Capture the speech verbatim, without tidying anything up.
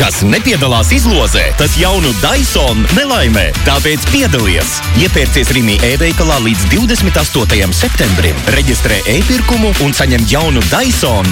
Kas nepiedalās izlozē, tas jaunu Dyson nelaimē. Tāpēc piedalies! Iepērcies Rimi e-veikalā līdz divdesmit astotajam septembrim. Reģistrē e-pirkumu un saņem jaunu Dyson